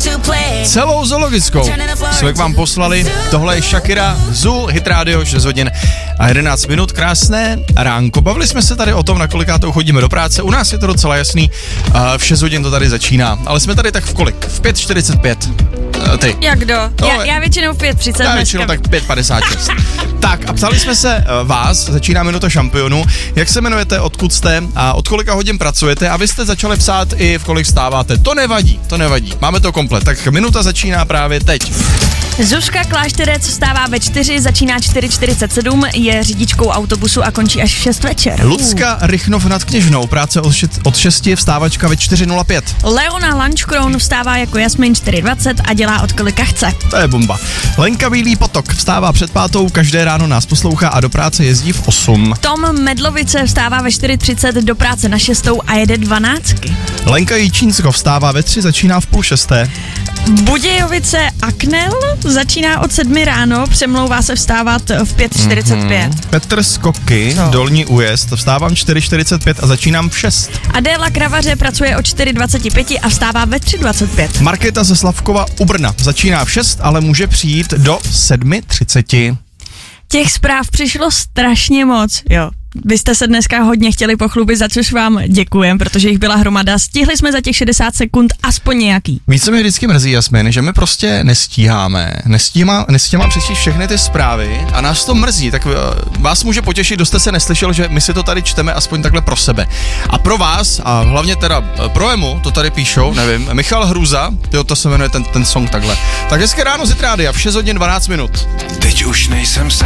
Celou zoologickou jsme k vám poslali. Tohle je Shakira, Zoo, Hit Radio, 6 hodin a 11 minut, krásné ránko. Bavili jsme se tady o tom, na kolikátou chodíme do práce. U nás je to docela jasný, v 6 hodin to tady začíná, ale jsme tady tak v kolik? V 5:45. Ty. Jak kdo? Já většinou v 5:30. Já většinou tak 5:56. Tak a ptali jsme se vás, začíná minuta šampionu, jak se jmenujete, odkud jste a od kolika hodin pracujete, a vy jste začali psát i v kolik stáváte. To nevadí, máme to komplet, tak minuta začíná právě teď. Zuzka Klášterec vstává ve 4, začíná 4:47, je řidičkou autobusu a končí až v 6 večer. Lucka Rychnov nad Kněžnou, práce od 6, vstávačka ve 4:05. Leona Lančkroun vstává jako Jasmin 4:20 a dělá od kolika chce. To je bomba. Lenka Bílý Potok vstává před 5, každé ráno nás poslouchá a do práce jezdí v 8. Tom Medlovice vstává ve 4:30, do práce na 6 a jede 12. Lenka Jičínsko vstává ve 3, začíná v 5:30. Budějovice Aknel začíná od 7 ráno, přemlouvá se vstávat v 5:45. Petr Skoky, Dolní Újezd, vstávám 4:45 a začínám v 6. Adéla Kravaře pracuje od 4:25 a vstává ve 3:25. Markéta ze Slavkova u Brna začíná v 6, ale může přijít do 7:30. Těch zpráv přišlo strašně moc, jo. Vy jste se dneska hodně chtěli pochlubit, za což vám děkujem, protože jich byla hromada. Stihli jsme za těch 60 sekund aspoň nějaký. Víc se mi vždycky mrzí, Jasmin, že my prostě nestíháme přečíst všechny ty zprávy a nás to mrzí, tak vás může potěšit, kdo jste se neslyšel, že my si to tady čteme aspoň takhle pro sebe. A pro vás, a hlavně teda pro Emu, to tady píšou, nevím, Michal Hruza, to se jmenuje ten song takhle. Tak hezké ráno z Hit Rádia v 6 hodin 12 minut. Teď už nejsem